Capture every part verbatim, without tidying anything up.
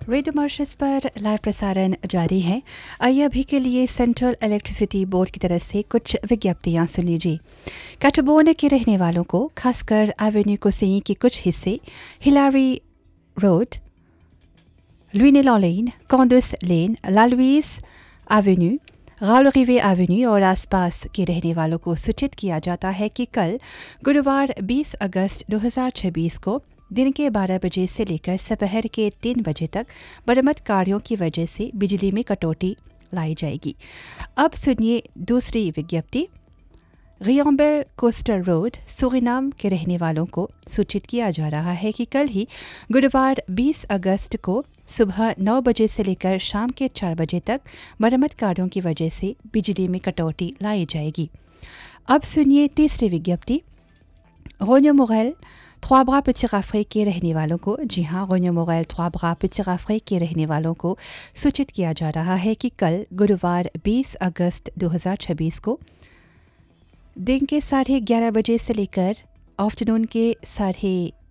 Radio Mauritius पर live प्रसारण जारी है। आइए अभी के लिए सेंट्रल इलेक्ट्रिसिटी बोर्ड की तरफ से कुछ विज्ञप्तियां सुन लीजिए। कैटबोन के रहने वालों को खासकर एवेन्यू कोसेई के कुछ हिस्से, हिलारी रोड, लुइनेलॉ लेन, कॉन्डस लेन, लालुइस एवेन्यू, गालोरिवे एवेन्यू और आसपास के रहने वालों को सूचित किया जाता है कि कल गुरुवार बीस अगस्त दो हज़ार छब्बीस को दिन के बारह बजे से लेकर दोपहर के तीन बजे तक मरम्मत कार्यों की वजह से बिजली में कटौती लाई जाएगी। अब सुनिए दूसरी विज्ञप्ति। रियोम्बेल कोस्टर रोड, सूरीनाम के रहने वालों को सूचित किया जा रहा है कि कल ही गुरुवार बीस अगस्त को सुबह नौ बजे से लेकर शाम के चार बजे तक मरम्मत कार्यों की वजह से बिजली में कटौती लाई जाएगी। अब सुनिए तीसरी विज्ञप्ति। रोन्यो मोरेल थ्वाब्रा पिचिराफ्रे के रहने वालों को, जी हाँ, रोन्यो मोरेल थ्वाब्रा पिचिराफ्रे के रहने वालों को सूचित किया जा रहा है कि कल गुरुवार बीस अगस्त दो हज़ार छब्बीस को दिन के साढ़े ग्यारह बजे से लेकर आफ्टरनून के साढ़े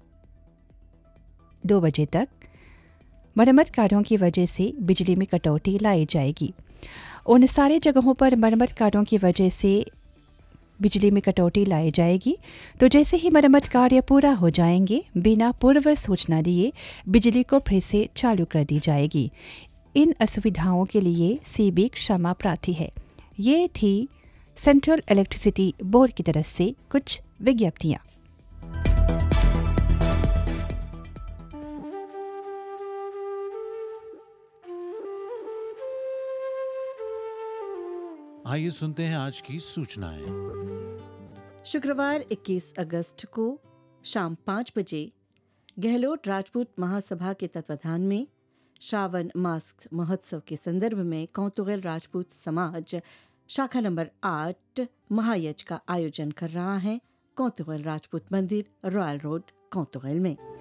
दो बजे तक मरम्मत कार्यों की वजह से बिजली में कटौती लाई जाएगी। उन सारे जगहों पर मरम्मत कार्यों की वजह से बिजली में कटौती लाई जाएगी, तो जैसे ही मरम्मत कार्य पूरा हो जाएंगे बिना पूर्व सूचना दिए बिजली को फिर से चालू कर दी जाएगी। इन असुविधाओं के लिए सीबी क्षमा प्रार्थी है। ये थी सेंट्रल इलेक्ट्रिसिटी बोर्ड की तरफ से कुछ विज्ञप्तियां। आइए सुनते हैं आज की सूचनाएं। शुक्रवार इक्कीस अगस्त को शाम पाँच बजे गहलोत राजपूत महासभा के तत्वाधान में श्रावण मास महोत्सव के संदर्भ में कौतुगल राजपूत समाज शाखा नंबर आठ महायज्ञ का आयोजन कर रहा है। कौतुगल राजपूत मंदिर, रॉयल रोड, कौतुगल में।